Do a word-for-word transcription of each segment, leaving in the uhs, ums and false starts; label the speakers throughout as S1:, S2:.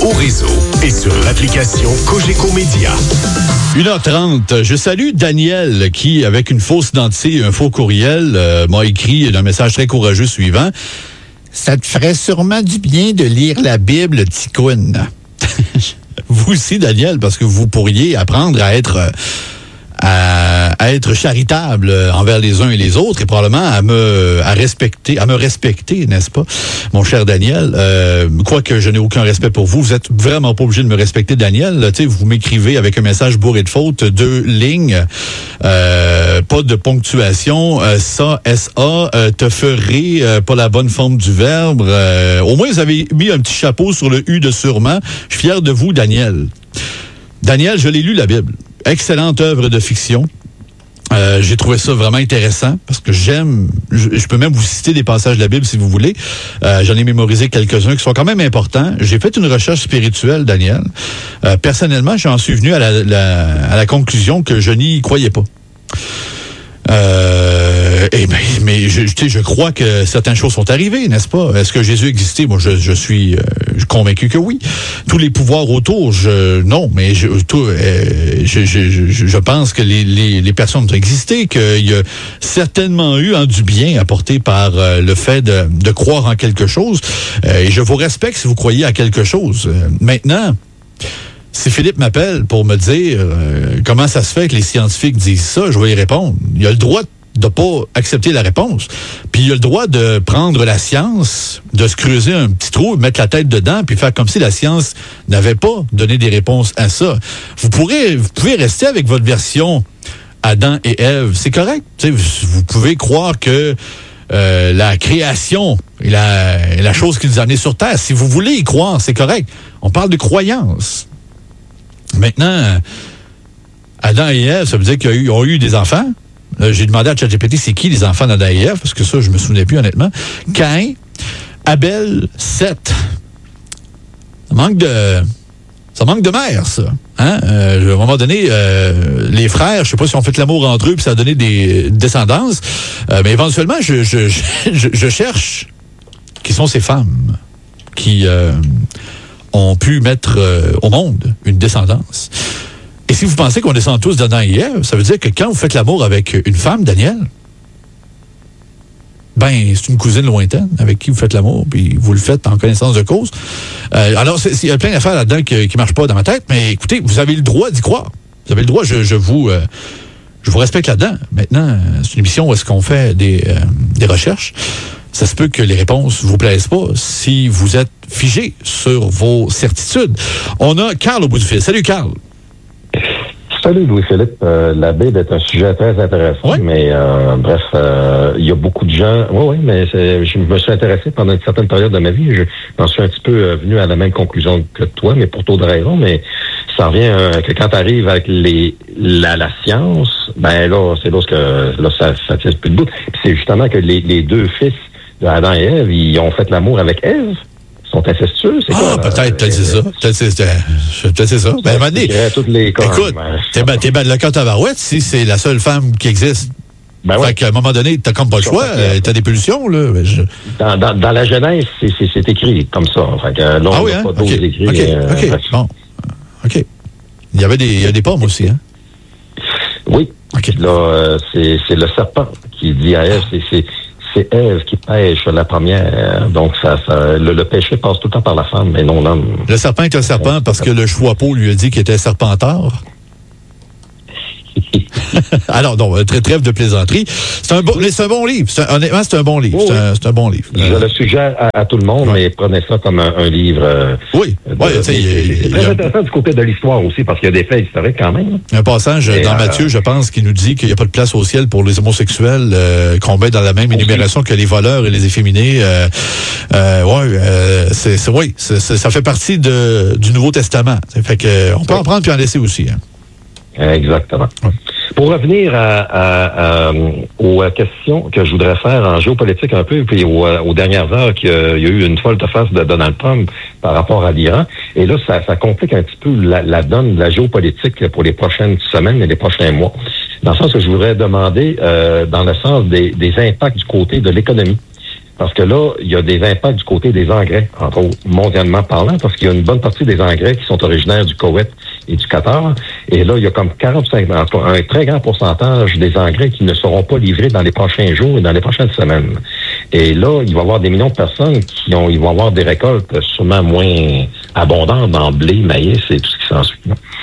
S1: au réseau et sur l'application Cogeco Média.
S2: une heure trente, je salue Daniel qui, avec une fausse identité et un faux courriel, euh, m'a écrit un message très courageux suivant. Ça te ferait sûrement du bien de lire la Bible, Ticoune. Vous aussi, Daniel, parce que vous pourriez apprendre à être... Euh, À, à être charitable envers les uns et les autres et probablement à me à respecter, à me respecter, n'est-ce pas, mon cher Daniel? Euh, quoique je n'ai aucun respect pour vous, vous êtes vraiment pas obligé de me respecter, Daniel. Tu sais, vous m'écrivez avec un message bourré de fautes, deux lignes, euh, pas de ponctuation, euh, ça, S A, euh, te ferait, euh, pas la bonne forme du verbe. Euh, au moins, vous avez mis un petit chapeau sur le U de sûrement. Je suis fier de vous, Daniel. Daniel, je l'ai lu, la Bible. Excellente œuvre de fiction. Euh, j'ai trouvé ça vraiment intéressant parce que j'aime, je, je peux même vous citer des passages de la Bible si vous voulez. Euh, j'en ai mémorisé quelques-uns qui sont quand même importants. J'ai fait une recherche spirituelle, Daniel. Euh, personnellement, j'en suis venu à la, la, à la conclusion que je n'y croyais pas. Euh, et ben, mais je, je, je crois que certaines choses sont arrivées, n'est-ce pas? Est-ce que Jésus existait? Moi, je, je suis euh, convaincu que oui. Tous les pouvoirs autour, je non, mais je, tout, euh, je, je, je, je pense que les, les, les personnes ont existé, qu'il y a certainement eu hein, du bien apporté par euh, le fait de, de croire en quelque chose. Euh, et je vous respecte si vous croyez à quelque chose. Euh, maintenant, si Philippe m'appelle pour me dire euh, comment ça se fait que les scientifiques disent ça, je vais y répondre. Il a le droit de pas accepter la réponse. Puis il a le droit de prendre la science, de se creuser un petit trou, mettre la tête dedans, puis faire comme si la science n'avait pas donné des réponses à ça. Vous pourrez, vous pouvez rester avec votre version Adam et Ève. C'est correct. T'sais, vous pouvez croire que euh, la création est la, est la chose qui nous a amenés sur Terre. Si vous voulez y croire, c'est correct. On parle de croyance. Maintenant, Adam et Ève, ça veut dire qu'ils ont eu des enfants. Euh, j'ai demandé à ChatGPT c'est qui les enfants d'Adam et Ève, parce que ça, je me souvenais plus honnêtement. Caïn, Abel, Seth. Ça manque de... Ça manque de mère, ça. Hein? Euh, à un moment donné, euh, les frères, je sais pas si on fait l'amour entre eux, puis ça a donné des descendances. Euh, mais éventuellement, je, je, je, je cherche qui sont ces femmes qui... Euh, ont pu mettre euh, au monde une descendance. Et si vous pensez qu'on descend tous d'Adam et Ève, ça veut dire que quand vous faites l'amour avec une femme, Daniel, ben, c'est une cousine lointaine avec qui vous faites l'amour, puis vous le faites en connaissance de cause. Euh, alors, il y a plein d'affaires là-dedans qui ne marchent pas dans ma tête, mais écoutez, vous avez le droit d'y croire. Vous avez le droit, je, je vous... Euh, je vous respecte là-dedans. Maintenant, c'est une émission où est-ce qu'on fait des, euh, des recherches. Ça se peut que les réponses vous plaisent pas si vous êtes figé sur vos certitudes. On a Carl au bout du fil. Salut, Carl.
S3: Salut, Louis-Philippe. Euh, la Bible est un sujet très intéressant, oui. mais euh, bref, il euh, y a beaucoup de gens... Oui, oui, mais c'est, je me suis intéressé pendant une certaine période de ma vie. Je m'en suis un petit peu euh, venu à la même conclusion que toi, mais pour d'autres raisons, mais ça revient euh, que quand tu arrives avec les la, la science, ben là, c'est là que là, ça ne tient plus de bout. Puis c'est justement que les, les deux fils d'Adam et Ève, ils ont fait l'amour avec Ève. Ils sont incestueux, c'est
S2: ah,
S3: quoi?
S2: peut-être, peut-être c'est ça. Peut-être c'est, peut-être c'est ça. Ben, à
S3: toutes les cas,
S2: écoute, ben, t'es ben, t'es ben de la carte à barouette si c'est la seule femme qui existe. Ben fait ouais. qu'à un moment donné, t'as comme pas le choix, euh, t'as des pulsions, là. Ben, je...
S3: dans, dans, dans la Genèse, c'est, c'est, c'est écrit comme ça. Fait que là,
S2: ah
S3: on
S2: oui,
S3: n'a
S2: hein?
S3: pas d'autres
S2: okay.
S3: écrits.
S2: OK,
S3: euh,
S2: OK, fait... bon. OK. Il y avait des, il y a des pommes aussi, hein?
S3: Oui. Okay. Là, euh, c'est, c'est le serpent qui dit à Ève, c'est, c'est, c'est Ève qui pêche la première. Donc, ça, ça le, le péché passe tout le temps par la femme, mais non l'homme.
S2: Le serpent est un serpent parce que le choix-peau lui a dit qu'il était serpentard. Alors, non, très trêve de plaisanterie. C'est un, bon, c'est un bon livre. C'est un, honnêtement, c'est un bon livre. Oh, c'est, un, c'est un bon livre.
S3: Je euh, le suggère à, à tout le monde, ouais. mais prenez ça comme un, un livre. Euh,
S2: oui. De, ouais, de,
S3: c'est,
S2: il,
S3: c'est très il, intéressant il, du côté de l'histoire aussi, parce qu'il y a des faits historiques quand même.
S2: Un passage Et dans euh, Matthieu, je pense, qui nous dit qu'il n'y a pas de place au ciel pour les homosexuels euh, qu'on met dans la même énumération que les voleurs et les efféminés. Euh, euh, ouais, euh, c'est, c'est, oui, c'est, c'est, ça fait partie de, du Nouveau Testament. Ça fait que, on peut en prendre puis en laisser aussi. Hein.
S3: Exactement. Ouais. Pour revenir à, à, à, aux questions que je voudrais faire en géopolitique un peu, puis aux, aux dernières heures qu'il y a eu une volte-face de Donald Trump par rapport à l'Iran. Et là, ça, ça complique un petit peu la, la donne de la géopolitique pour les prochaines semaines et les prochains mois. Dans le sens que je voudrais demander, euh, dans le sens des, des impacts du côté de l'économie. Parce que là, il y a des impacts du côté des engrais, entre autres, mondialement parlant, parce qu'il y a une bonne partie des engrais qui sont originaires du Koweït et du Qatar. Et là, il y a comme quarante-cinq, un très grand pourcentage des engrais qui ne seront pas livrés dans les prochains jours et dans les prochaines semaines. Et là, il va y avoir des millions de personnes qui ont, ils vont avoir des récoltes sûrement moins abondantes en blé, maïs et tout ce qui s'ensuit.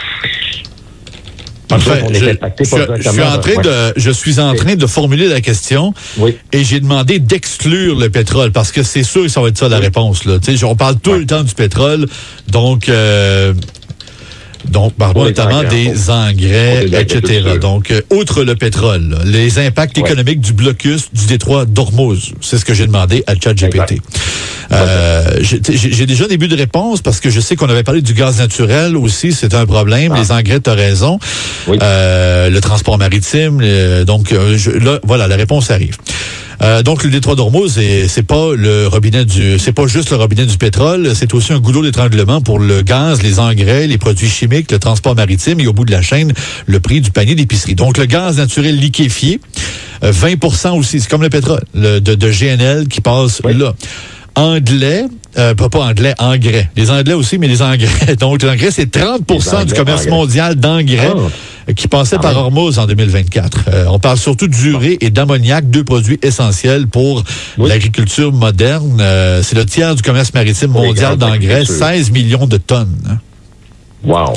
S2: Parfait. Je, je, je, suis en train de, je suis en train de formuler la question
S3: oui.
S2: et j'ai demandé d'exclure le pétrole parce que c'est sûr que ça va être ça la oui. réponse. Là. On parle tout oui. le temps du pétrole, donc... Euh, Donc, parlons notamment engrais, des engrais, et cetera. Donc, euh, outre le pétrole, là, les impacts ouais. économiques du blocus du détroit d'Ormuz, c'est ce que j'ai demandé à ChatGPT. Euh, j'ai, j'ai déjà des buts de réponse parce que je sais qu'on avait parlé du gaz naturel aussi, c'est un problème. Ah. Les engrais, tu as raison. Oui. Euh, le transport maritime, le, donc euh, je, là, voilà, la réponse arrive. Euh, donc le détroit d'Ormuz, c'est, c'est pas le robinet du, c'est pas juste le robinet du pétrole, c'est aussi un goulot d'étranglement pour le gaz, les engrais, les produits chimiques, le transport maritime et au bout de la chaîne, le prix du panier d'épicerie. Donc le gaz naturel liquéfié, euh, vingt pour cent aussi, c'est comme le pétrole, le, de, de G N L qui passe oui. là. Anglais, euh, pas, pas anglais, engrais. Les anglais aussi, mais les engrais. Donc, les engrais, c'est trente pour cent du commerce engrais. mondial d'engrais oh. qui passait ah, par Hormuz en deux mille vingt-quatre. Euh, on parle surtout d'urée et d'ammoniac, deux produits essentiels pour oui. l'agriculture moderne. Euh, c'est le tiers du commerce maritime mondial d'engrais, seize millions de tonnes.
S3: Wow!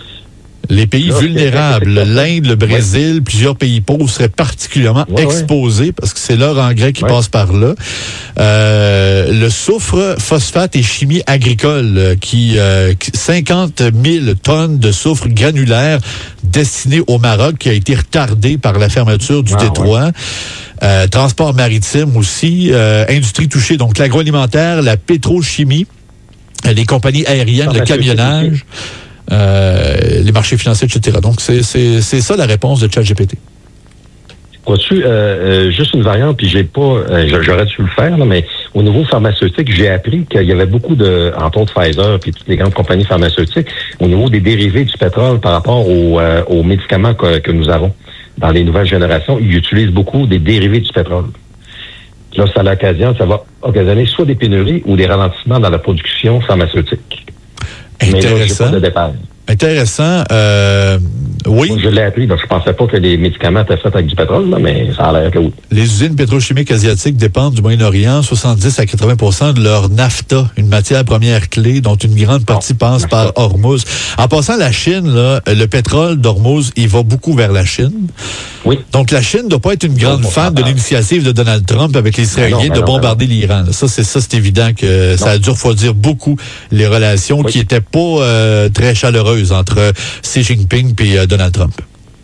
S2: Les pays là, vulnérables, l'Inde, le Brésil, ouais. plusieurs pays pauvres seraient particulièrement ouais, exposés ouais. parce que c'est leur engrais qui ouais. passe par là. Euh, le soufre, phosphate et chimie agricole, qui euh, cinquante mille tonnes de soufre granulaire destiné au Maroc, qui a été retardé par la fermeture du ah, détroit. Ouais. Euh, transport maritime aussi, euh, industrie touchée, donc l'agroalimentaire, la pétrochimie, les compagnies aériennes, le camionnage. Euh, les marchés financiers, et cetera. Donc, c'est, c'est, c'est ça la réponse de ChatGPT.
S3: Vois-tu, euh, euh, juste une variante, puis j'ai pas, euh, j'aurais dû le faire, là, mais au niveau pharmaceutique, j'ai appris qu'il y avait beaucoup de, entre autres Pfizer, puis toutes les grandes compagnies pharmaceutiques, au niveau des dérivés du pétrole par rapport aux, euh, aux médicaments que, que nous avons. Dans les nouvelles générations, ils utilisent beaucoup des dérivés du pétrole. Là, ça l'occasion, ça va occasionner soit des pénuries ou des ralentissements dans la production pharmaceutique.
S2: Intéressant.
S3: Mais là, j'ai pas de détails.
S2: Intéressant. Euh, oui.
S3: Moi, je l'ai appris, donc je pensais pas que les médicaments étaient faits avec du pétrole, là, mais ça a l'air que oui.
S2: Les usines pétrochimiques asiatiques dépendent du Moyen-Orient, soixante-dix à quatre-vingts pour cent de leur nafta, une matière première clé dont une grande partie oh, passe par Hormuz. En passant, la Chine, là, le pétrole d'Hormuz, il va beaucoup vers la Chine.
S3: Oui.
S2: Donc, la Chine ne doit pas être une grande non, fan de l'initiative de Donald Trump avec les Israéliens non, non, de non, bombarder non. l'Iran. Ça, c'est ça, c'est évident que non. ça a dû refroidir beaucoup les relations oui. qui étaient pas euh, très chaleureuses entre Xi Jinping et euh, Donald Trump.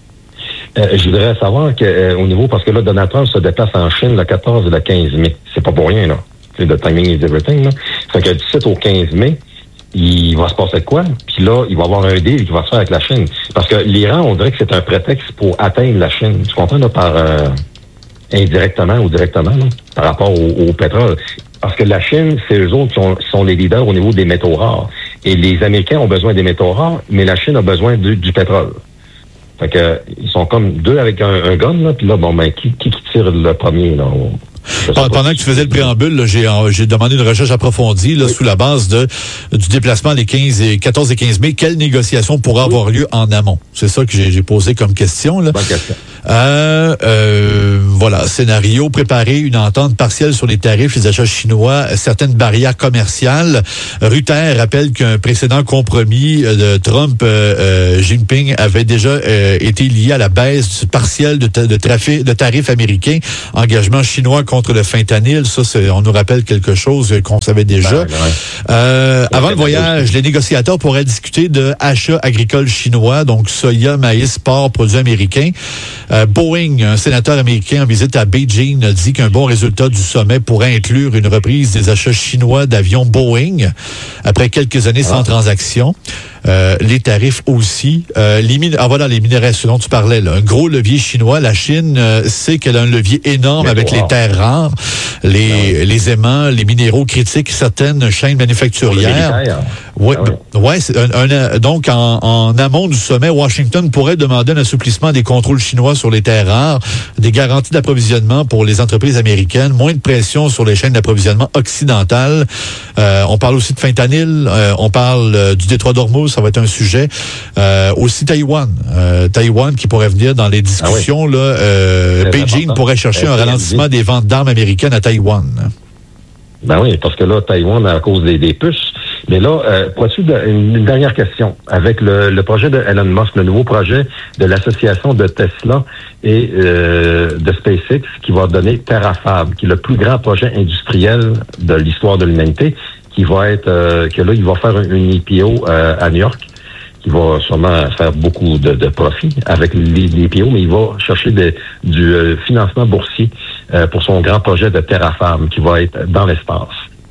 S3: Euh, je voudrais savoir que euh, au niveau, parce que là, Donald Trump se déplace en Chine le quatorze et le quinze mai. C'est pas pour rien, là. C'est le timing is everything, là. Fait que du sept au quinze mai, il va se passer de quoi? Puis là, il va y avoir un deal qui va se faire avec la Chine. Parce que l'Iran, on dirait que c'est un prétexte pour atteindre la Chine. Tu comprends, là, par euh, indirectement ou directement, là, par rapport au, au pétrole. Parce que la Chine, c'est eux autres qui sont, sont les leaders au niveau des métaux rares. Et les Américains ont besoin des métaux rares, mais la Chine a besoin du, du pétrole. Fait que, ils sont comme deux avec un, un gun, là, puis là, bon, ben, qui, qui tire le premier, là?
S2: Pendant que tu faisais le préambule, là, j'ai, j'ai demandé une recherche approfondie là, oui. sous la base de du déplacement des quinze et quatorze et quinze mai. Quelle négociation pourra oui. avoir lieu en amont? C'est ça que j'ai, j'ai posé comme question. Là.
S3: Bonne question.
S2: Euh, euh, voilà, scénario, préparer une entente partielle sur les tarifs, les achats chinois, certaines barrières commerciales. Rutter rappelle qu'un précédent compromis de Trump, euh, euh, Jinping avait déjà euh, été lié à la baisse partielle de, de, trafic, de tarifs américains, engagement chinois contre le fentanyl. Ça, c'est, on nous rappelle quelque chose qu'on savait déjà. Ben, ouais. euh, ouais, avant le voyage, les négociateurs pourraient discuter de achats agricoles chinois, donc soya, maïs, porc, produits américains. Euh, Boeing, un sénateur américain en visite à Beijing, a dit qu'un bon résultat du sommet pourrait inclure une reprise des achats chinois d'avions Boeing après quelques années ah. sans transaction. Euh, les tarifs aussi. Euh, les min- ah voilà, les minéraux, ce dont tu parlais, là. Un gros levier chinois. La Chine euh, sait qu'elle a un levier énorme
S3: Mais
S2: avec
S3: wow.
S2: les terres rares, les, ah oui. les aimants, les minéraux critiques, certaines chaînes manufacturières. Oui, ah oui. ouais, c'est un, un, donc en, en amont du sommet, Washington pourrait demander un assouplissement des contrôles chinois sur les terres rares, des garanties d'approvisionnement pour les entreprises américaines, moins de pression sur les chaînes d'approvisionnement occidentales. Euh, on parle aussi de fentanyl, euh, on parle euh, du détroit d'Ormuz, ça va être un sujet. Euh, aussi Taïwan, euh, Taïwan qui pourrait venir dans les discussions. Ah oui. Là, euh, Beijing important. pourrait chercher euh, un ralentissement dit. des ventes d'armes américaines à Taïwan.
S3: Ben oui, parce que là, Taïwan, à cause des, des puces. Mais là, euh, pourrais-tu une, une dernière question. Avec le, le projet de Elon Musk, le nouveau projet de l'association de Tesla et euh, de SpaceX qui va donner Terrafab, qui est le plus grand projet industriel de l'histoire de l'humanité, qui va être, euh, que là, il va faire une I P O euh, à New York, qui va sûrement faire beaucoup de, de profit avec l'I P O, mais il va chercher de, du euh, financement boursier euh, pour son grand projet de Terrafab, qui va être dans l'espace.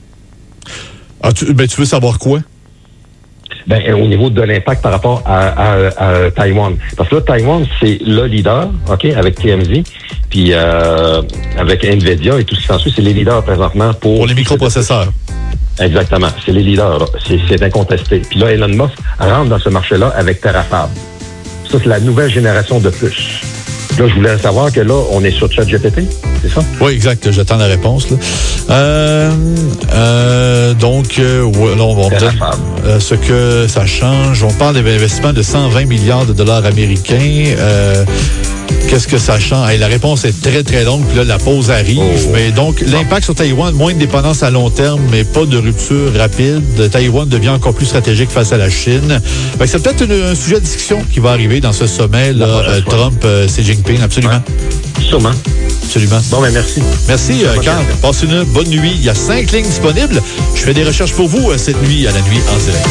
S2: Ah, tu, ben, tu veux savoir quoi?
S3: Ben, au niveau de l'impact par rapport à, à, à Taïwan. Parce que là, Taïwan, c'est le leader, OK, avec T M Z, puis euh, avec NVIDIA et tout ce qui s'ensuit, c'est les leaders présentement pour...
S2: Pour les microprocesseurs.
S3: Exactement, c'est les leaders, là. C'est, c'est incontesté. Puis là, Elon Musk rentre dans ce marché-là avec Terrafab. Ça, c'est la nouvelle génération de puces. Là, je voulais savoir que là, on est sur ChatGPT, c'est ça?
S2: Oui, exact. J'attends la réponse. Là. Euh, euh, donc, euh, ouais, là, on va dire euh, ce que ça change. On parle d'investissement de cent vingt milliards de dollars américains. Euh, Qu'est-ce que ça change? Hey, la réponse est très, très longue. Puis là, la pause arrive. Oh. Mais donc, l'impact sur Taïwan, moins de dépendance à long terme, mais pas de rupture rapide. Taïwan devient encore plus stratégique face à la Chine. Fait que c'est peut-être une, un sujet de discussion qui va arriver dans ce sommet, là, euh, Trump, euh, Xi Jinping, absolument.
S3: Ouais. Sûrement.
S2: Absolument.
S3: Bon, ben merci.
S2: Merci, euh, Carl. Passe une bonne nuit. Il y a cinq lignes disponibles. Je fais des recherches pour vous euh, cette nuit à la nuit en direct.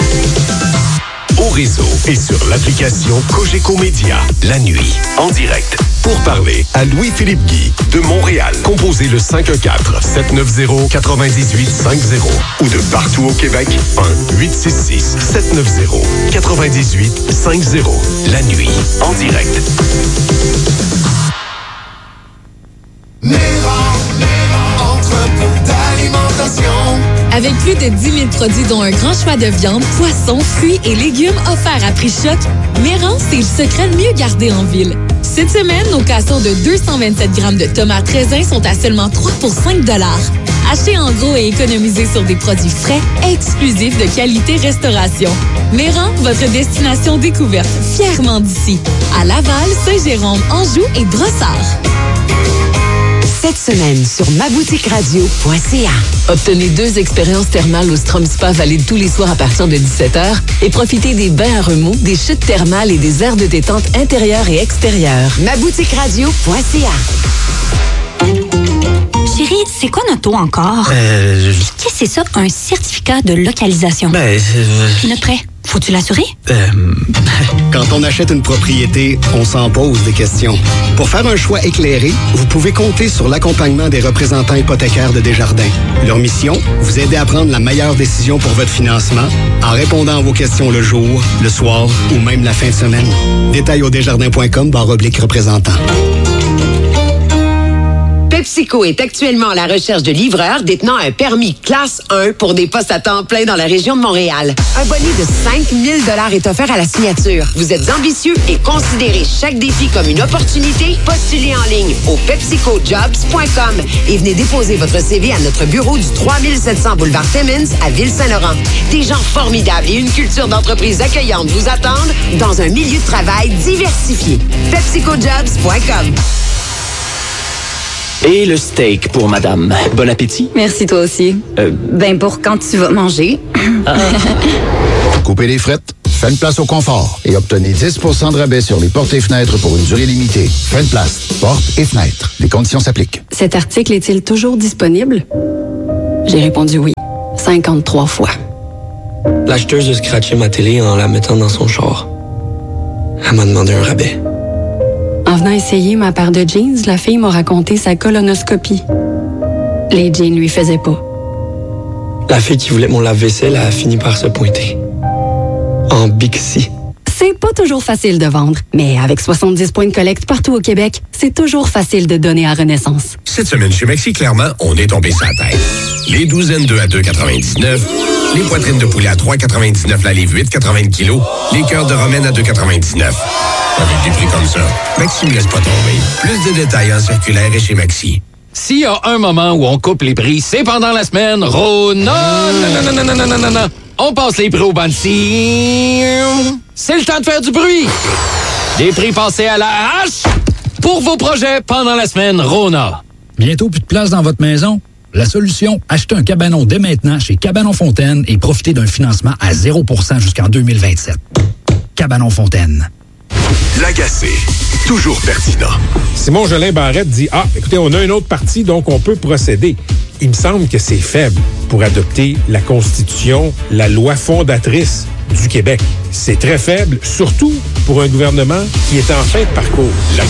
S1: Au réseau et sur l'application Cogeco Média. La nuit, en direct. Pour parler à Louis-Philippe Guy de Montréal. Composez le cinq un quatre, sept neuf zéro, neuf huit cinq zéro. Ou de partout au Québec, un huit six six, sept neuf zéro, neuf huit cinq zéro. La nuit, en direct.
S4: Avec plus de dix mille produits dont un grand choix de viande, poissons, fruits et légumes offerts à prix choc, Méran, c'est le secret le mieux gardé en ville. Cette semaine, nos cassons de deux cent vingt-sept grammes de tomates raisins sont à seulement trois pour cinq dollars. Achetez en gros et économisez sur des produits frais, exclusifs de qualité restauration. Méran, votre destination découverte, fièrement d'ici. À Laval, Saint-Jérôme, Anjou et Brossard.
S5: Cette semaine sur ma boutique radio point c a.
S6: Obtenez deux expériences thermales au Strom Spa valide tous les soirs à partir de dix-sept heures et profitez des bains à remous, des chutes thermales et des aires de détente intérieures et extérieures.
S5: ma boutique radio point c a.
S7: Chérie, c'est quoi notre taux encore?
S8: Euh... Je...
S7: Qu'est-ce que c'est ça, un certificat de localisation?
S8: Ben, c'est...
S7: Notre prêt, faut-tu l'assurer?
S8: Euh... Quand on achète une propriété, on s'en pose des questions. Pour faire un choix éclairé, vous pouvez compter sur l'accompagnement des représentants hypothécaires de Desjardins. Leur mission, vous aider à prendre la meilleure décision pour votre financement en répondant à vos questions le jour, le soir ou même la fin de semaine. Détails au desjardins point com barre oblique représentant.
S5: PepsiCo est actuellement à la recherche de livreurs détenant un permis classe un pour des postes à temps plein dans la région de Montréal. Un bonus de cinq mille dollars est offert à la signature. Vous êtes ambitieux et considérez chaque défi comme une opportunité? Postulez en ligne au pepsico jobs point com et venez déposer votre C V à notre bureau du trois mille sept cents boulevard Timmins à Ville-Saint-Laurent. Des gens formidables et une culture d'entreprise accueillante vous attendent dans un milieu de travail diversifié. pepsico jobs point com.
S9: Et le steak pour madame. Bon appétit.
S10: Merci, toi aussi.
S9: Euh,
S10: ben, pour quand tu vas manger.
S9: Ah.
S11: Coupez les frettes, faites place au confort et obtenez dix pour cent de rabais sur les portes et fenêtres pour une durée limitée. Faites place, portes et fenêtres. Les conditions s'appliquent.
S10: Cet article est-il toujours disponible? J'ai répondu oui, cinquante-trois fois.
S9: L'acheteuse a scratché ma télé en la mettant dans son char. Elle m'a demandé un rabais.
S10: En venant essayer ma paire de jeans, la fille m'a raconté sa colonoscopie. Les jeans lui faisaient pas.
S9: La fille qui voulait mon lave-vaisselle a fini par se pointer. en Bixi.
S10: C'est pas toujours facile de vendre, mais avec soixante-dix points de collecte partout au Québec, c'est toujours facile de donner à Renaissance.
S1: Cette semaine chez Maxi, clairement, on est tombé sur la tête. Les douzaines deux à deux quatre-vingt-dix-neuf, les poitrines de poulet à trois quatre-vingt-dix-neuf la livre, huit quatre-vingts kilos, les cœurs de romaine à deux quatre-vingt-dix-neuf. Avec des prix comme ça, Maxi ne laisse pas tomber. Plus de détails en circulaire et chez Maxi.
S12: S'il y a un moment où on coupe les prix, c'est pendant la semaine Rona. Non, non, non, non, non, non, non, non. On passe les prix au Bansi. C'est le temps de faire du bruit. Des prix passés à la hache pour vos projets pendant la semaine Rona.
S13: Bientôt plus de place dans votre maison? La solution, achetez un cabanon dès maintenant chez Cabanon Fontaine et profitez d'un financement à zéro pour cent jusqu'en deux mille vingt-sept. Cabanon Fontaine.
S1: L'agacé, toujours pertinent.
S14: Simon Jolin Barrette dit « Ah, écoutez, on a une autre partie, donc on peut procéder. » Il me semble que c'est faible pour adopter la Constitution, la loi fondatrice du Québec. C'est très faible, surtout pour un gouvernement qui est en fin de parcours.
S1: La